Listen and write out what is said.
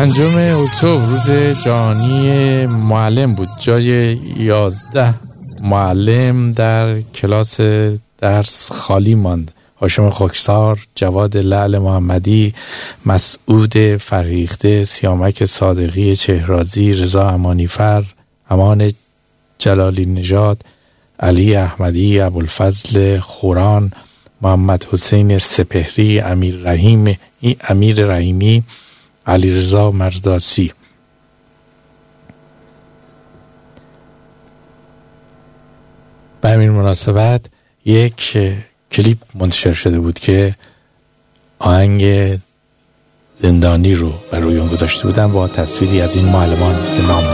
5 اکتبر روز جهانی معلم بود. جای 11 معلم در کلاس درس خالی ماند. هاشم خاکسار، جواد لعل محمدی، مسعود فریخته، سیامک صادقی چهرازی، رضا امانیفر، امان جلالی نژاد، علی احمدی، ابوالفضل خوران، محمد حسین سپهری، امیر رحیمی، علیرضا مرزاسی. به همین مناسبت یک کلیپ منتشر شده بود که آهنگ زندانی رو بر روی اون گذاشته بودن با تصویری از این معلمان که نام